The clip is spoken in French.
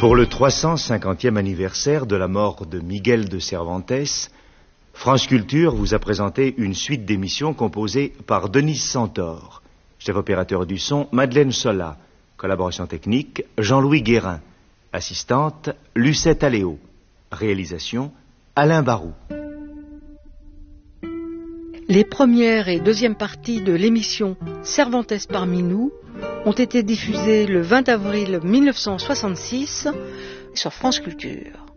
Pour le 350e anniversaire de la mort de Miguel de Cervantes, France Culture vous a présenté une suite d'émissions composées par Denise Santor, chef opérateur du son Madeleine Sola, collaboration technique Jean-Louis Guérin, assistante Lucette Aléo, réalisation Alain Barou. Les premières et deuxièmes parties de l'émission Cervantes parmi nous ont été diffusées le 20 avril 1966 sur France Culture.